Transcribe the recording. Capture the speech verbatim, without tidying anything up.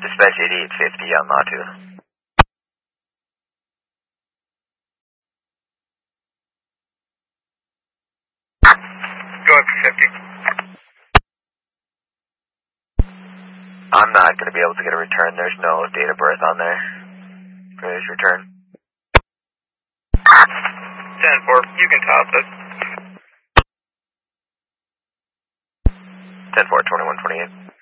Dispatch eighty-eight fifty on Latu. Go up to fifty. I'm not going to be able to get a return. There's no date of birth on there for this return. ten four, you can top it. ten four, twenty-one twenty-eight.